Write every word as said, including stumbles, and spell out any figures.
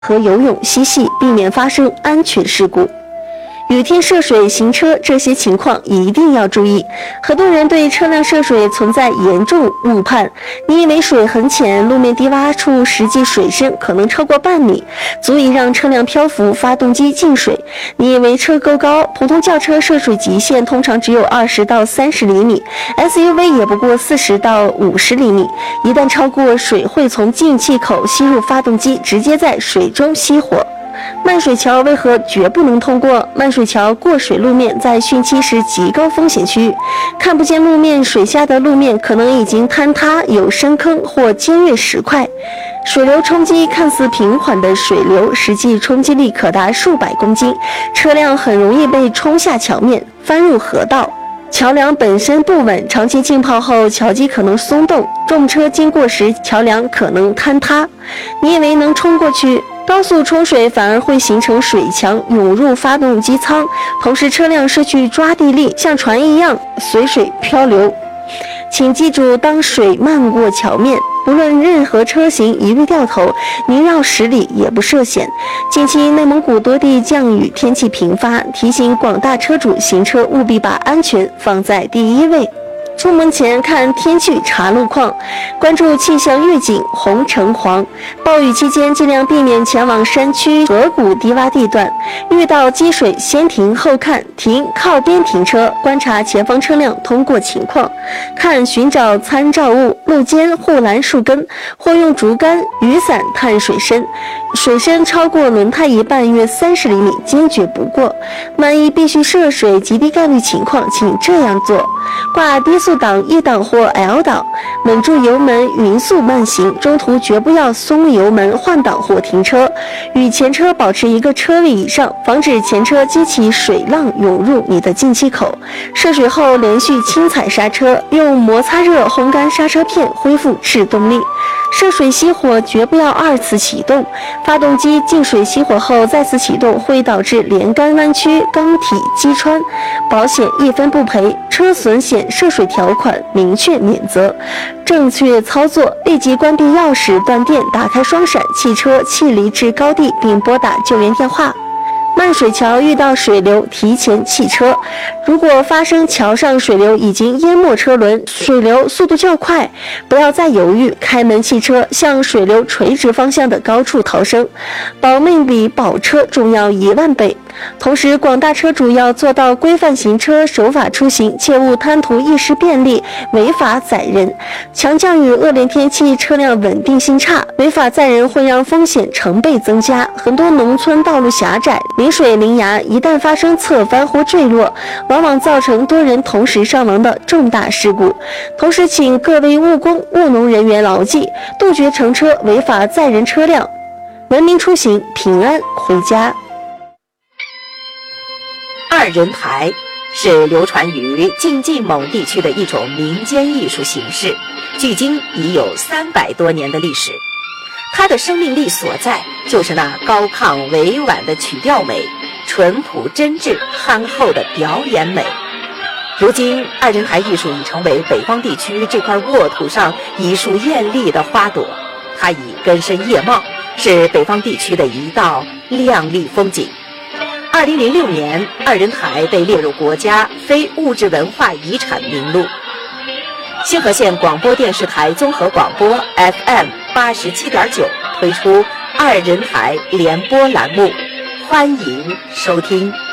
和游泳嬉戏，避免发生安全事故。雨天涉水行车，这些情况一定要注意。很多人对车辆涉水存在严重误判，你以为水很浅，路面低洼处实际水深可能超过半米，足以让车辆漂浮，发动机进水。你以为车够高，普通轿车涉水极限通常只有二十到三十厘米 ，S U V 也不过四十到五十厘米。一旦超过，水会从进气口吸入发动机，直接在水中熄火。漫水桥为何绝不能通过？漫水桥过水路面在汛期是极高风险区域，看不见路面，水下的路面可能已经坍塌，有深坑或尖锐石块。水流冲击看似平缓的水流，实际冲击力可达数百公斤，车辆很容易被冲下桥面，翻入河道。桥梁本身不稳，长期浸泡后，桥基可能松动，重车经过时，桥梁可能坍塌。你以为能冲过去？高速冲水反而会形成水墙，涌入发动机舱，同时车辆失去抓地力，像船一样随水漂流。请记住，当水漫过桥面，不论任何车型一律掉头，宁绕十里也不涉险。近期内蒙古多地降雨，天气频发，提醒广大车主行车务必把安全放在第一位。出门前看天气查路况，关注气象预警红橙黄。暴雨期间尽量避免前往山区河谷低洼地段，遇到积水先停后看，停靠边停车，观察前方车辆通过情况，看寻找参照物，路肩护栏树根，或用竹竿、雨伞探水深，水深超过轮胎一半约三十厘米，坚决不过。万一必须涉水极低概率情况，请这样做：挂低速档一档或 L 档，稳住油门，匀速慢行，中途绝不要松油门换挡或停车，与前车保持一个车位以上，防止前车激起水浪涌入你的进气口。涉水后连续轻踩刹车，用摩擦热烘干刹车片，恢复制动力。涉水熄火绝不要二次启动，发动机进水熄火后再次启动会导致连杆弯曲、缸体击穿，保险一分不赔，车损险涉水条款明确免责。正确操作，立即关闭钥匙、断电，打开双闪，汽车弃离至高地，并拨打救援电话。漫水桥遇到水流，提前弃车。如果发生桥上水流已经淹没车轮，水流速度较快，不要再犹豫，开门弃车，向水流垂直方向的高处逃生，保命比保车重要一万倍。同时，广大车主要做到规范行车、守法出行，切勿贪图一时便利，违法载人。强降雨、恶劣天气，车辆稳定性差，违法载人会让风险成倍增加。很多农村道路狭窄，临水临崖，一旦发生侧翻或坠落，往往造成多人同时伤亡的重大事故。同时，请各位务工、务农人员牢记，杜绝乘车违法载人车辆，文明出行，平安回家。 二人台是流传于晋冀蒙地区的一种民间艺术形式，距今已有三百多年的历史。它的生命力所在就是那高亢委婉的曲调美，淳朴真挚憨厚的表演美。如今二人台艺术已成为北方地区这块沃土上一束艳丽的花朵，它已根深叶茂，是北方地区的一道亮丽风景。二零零六年，二人台被列入国家非物质文化遗产名录。兴和县广播电视台综合广播 F M 八十七点九推出二人台联播栏目，欢迎收听。